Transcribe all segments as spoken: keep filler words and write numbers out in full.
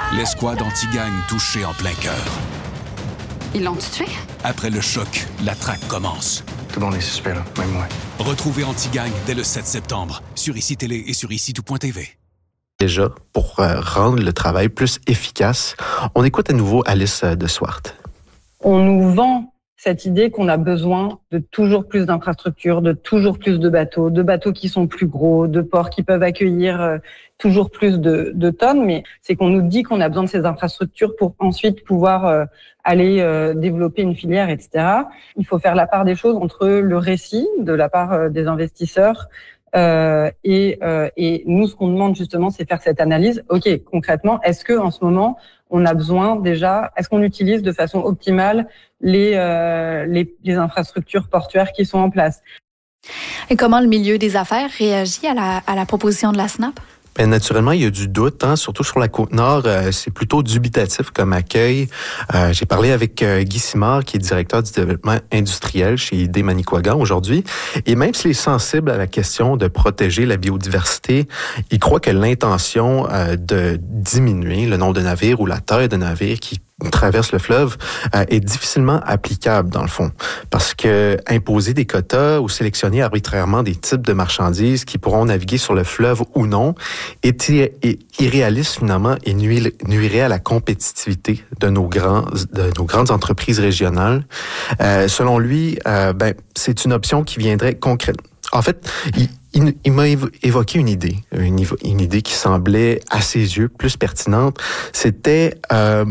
L'escouade anti-gang touchée en plein cœur. Ils l'ont tué? Après le choc, la traque commence. Tout le monde est suspect, là, même moi. Retrouvez Anti-Gang dès le sept septembre sur I C I Télé et sur ici tout point t v. Déjà, pour euh, rendre le travail plus efficace, on écoute à nouveau Alice de Swart. On nous vend cette idée qu'on a besoin de toujours plus d'infrastructures, de toujours plus de bateaux, de bateaux qui sont plus gros, de ports qui peuvent accueillir euh, toujours plus de, de tonnes, mais c'est qu'on nous dit qu'on a besoin de ces infrastructures pour ensuite pouvoir euh, aller euh, développer une filière, et cetera. Il faut faire la part des choses entre le récit de la part euh, des investisseurs euh, et, euh, et nous, ce qu'on demande justement, c'est faire cette analyse. Ok, concrètement, est-ce que en ce moment, on a besoin déjà, est-ce qu'on utilise de façon optimale les, euh, les, les infrastructures portuaires qui sont en place? Et comment le milieu des affaires réagit à la, à la proposition de la S N A P? Ben, naturellement, il y a du doute, hein, surtout sur la Côte-Nord. Euh, c'est plutôt dubitatif comme accueil. Euh, j'ai parlé avec euh, Guy Simard, qui est directeur du développement industriel chez I D Manicouagan aujourd'hui. Et même s'il est sensible à la question de protéger la biodiversité, il croit que l'intention euh, de diminuer le nombre de navires ou la taille de navires qui traverse le fleuve euh, est difficilement applicable dans le fond, parce que imposer des quotas ou sélectionner arbitrairement des types de marchandises qui pourront naviguer sur le fleuve ou non est, est irréaliste finalement et nuirait, nuirait à la compétitivité de nos grands de nos grandes entreprises régionales. Euh, selon lui, euh, ben c'est une option qui viendrait concrètement. En fait, il, il, il m'a évoqué une idée, une, une idée qui semblait à ses yeux plus pertinente. C'était euh,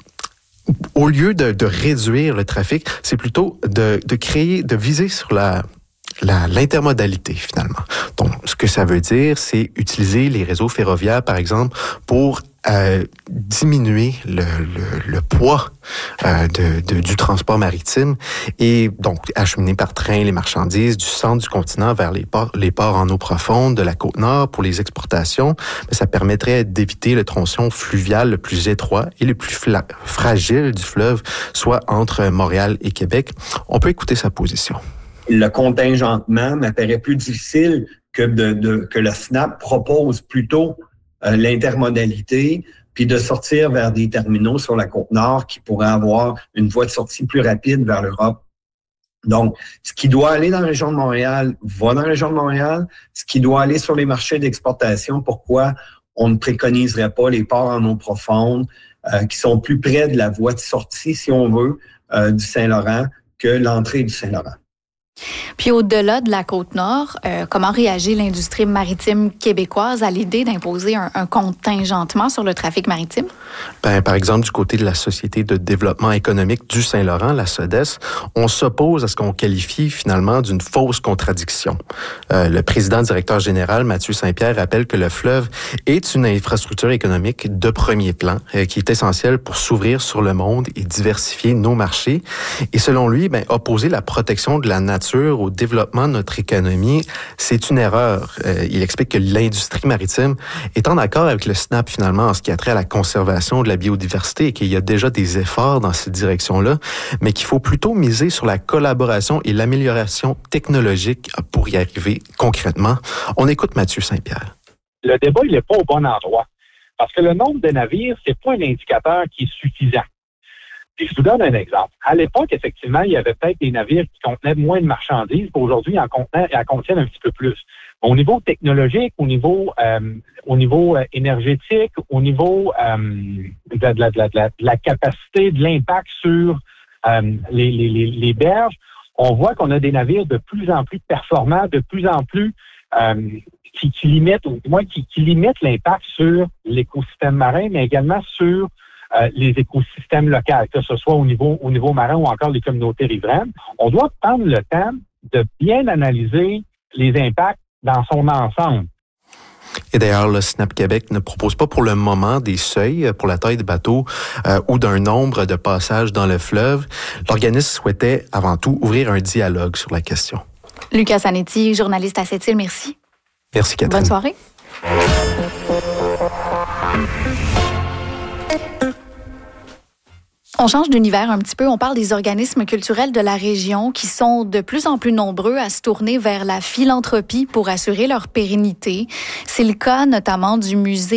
au lieu de, de réduire le trafic, c'est plutôt de, de créer, de viser sur la, la, l'intermodalité finalement. Donc, ce que ça veut dire, c'est utiliser les réseaux ferroviaires, par exemple, pour euh, diminuer le, le, le poids euh, de, de, du transport maritime et donc acheminer par train les marchandises du centre du continent vers les ports, les ports en eau profonde de la Côte-Nord pour les exportations. Mais ça permettrait d'éviter le tronçon fluvial le plus étroit et le plus fla- fragile du fleuve, soit entre Montréal et Québec. On peut écouter sa position. Le contingentement m'apparaît plus difficile que, de, de, que le S N A P propose plutôt euh, l'intermodalité, puis de sortir vers des terminaux sur la Côte-Nord qui pourraient avoir une voie de sortie plus rapide vers l'Europe. Donc, ce qui doit aller dans la région de Montréal va dans la région de Montréal. Ce qui doit aller sur les marchés d'exportation, pourquoi on ne préconiserait pas les ports en eau profonde euh, qui sont plus près de la voie de sortie, si on veut, euh, du Saint-Laurent que l'entrée du Saint-Laurent. Puis au-delà de la Côte-Nord, euh, comment réagit l'industrie maritime québécoise à l'idée d'imposer un, un contingentement sur le trafic maritime? Ben, par exemple, du côté de la Société de développement économique du Saint-Laurent, la S O D E S, on s'oppose à ce qu'on qualifie finalement d'une fausse contradiction. Euh, le président directeur général, Mathieu Saint-Pierre, rappelle que le fleuve est une infrastructure économique de premier plan euh, qui est essentielle pour s'ouvrir sur le monde et diversifier nos marchés. Et selon lui, ben, opposer la protection de la nature au développement de notre économie, c'est une erreur. Euh, il explique que l'industrie maritime est en accord avec le S N A P finalement en ce qui a trait à la conservation de la biodiversité et qu'il y a déjà des efforts dans cette direction-là, mais qu'il faut plutôt miser sur la collaboration et l'amélioration technologique pour y arriver concrètement. On écoute Mathieu Saint-Pierre. Le débat, il n'est pas au bon endroit. Parce que le nombre de navires, c'est pas un indicateur qui est suffisant. Et je vous donne un exemple. À l'époque, effectivement, il y avait peut-être des navires qui contenaient moins de marchandises. Aujourd'hui, ils en contenaient, en contiennent un petit peu plus. Au niveau technologique, au niveau, euh, au niveau euh, énergétique, au niveau euh, de, de, de, de, de, de la capacité, de l'impact sur euh, les, les, les, les berges, on voit qu'on a des navires de plus en plus performants, de plus en plus euh, qui, qui limitent, ou du moins qui, qui limitent l'impact sur l'écosystème marin, mais également sur Euh, les écosystèmes locaux, que ce soit au niveau, au niveau marin ou encore les communautés riveraines. On doit prendre le temps de bien analyser les impacts dans son ensemble. Et d'ailleurs, le S N A P Québec ne propose pas pour le moment des seuils pour la taille de bateau euh, ou d'un nombre de passages dans le fleuve. L'organisme souhaitait avant tout ouvrir un dialogue sur la question. Lucas Zanetti, journaliste à Sept-Îles, merci. Merci Catherine. Bonne soirée. On change d'univers un petit peu. On parle des organismes culturels de la région qui sont de plus en plus nombreux à se tourner vers la philanthropie pour assurer leur pérennité. C'est le cas notamment du musée